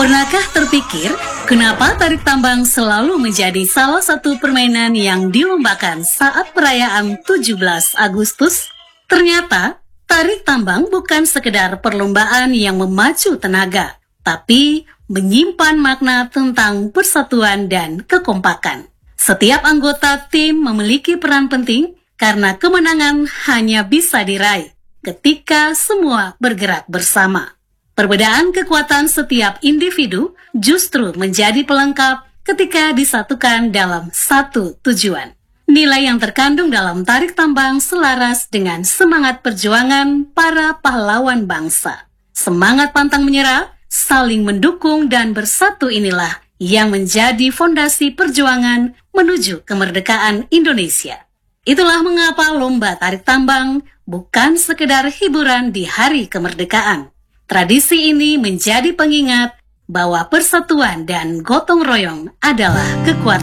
Pernahkah terpikir kenapa tarik tambang selalu menjadi salah satu permainan yang dilombakan saat perayaan 17 Agustus? Ternyata, tarik tambang bukan sekedar perlombaan yang memacu tenaga, tapi menyimpan makna tentang persatuan dan kekompakan. Setiap anggota tim memiliki peran penting karena kemenangan hanya bisa diraih ketika semua bergerak bersama. Perbedaan kekuatan setiap individu justru menjadi pelengkap ketika disatukan dalam satu tujuan. Nilai yang terkandung dalam tarik tambang selaras dengan semangat perjuangan para pahlawan bangsa. Semangat pantang menyerah, saling mendukung dan bersatu inilah yang menjadi fondasi perjuangan menuju kemerdekaan Indonesia. Itulah mengapa lomba tarik tambang bukan sekedar hiburan di hari kemerdekaan. Tradisi ini menjadi pengingat bahwa persatuan dan gotong royong adalah kekuatan.